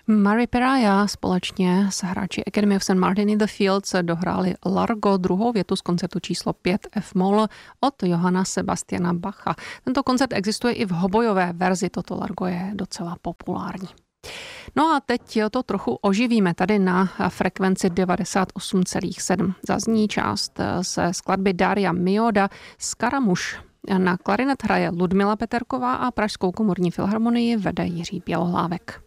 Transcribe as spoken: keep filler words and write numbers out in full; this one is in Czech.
Mary Peraja společně s hráči Academy of Saint Martin in the Fields dohráli Largo, druhou větu z koncertu číslo pět F-moll od Johanna Sebastiana Bacha. Tento koncert existuje i v hobojové verzi, toto Largo je docela populární. No a teď to trochu oživíme tady na frekvenci devadesát osm celá sedm. Zazní část ze skladby Daria Mioda Skaramuš. Na klarinet hraje Ludmila Peterková a Pražskou komorní filharmonii vede Jiří Bělohlávek.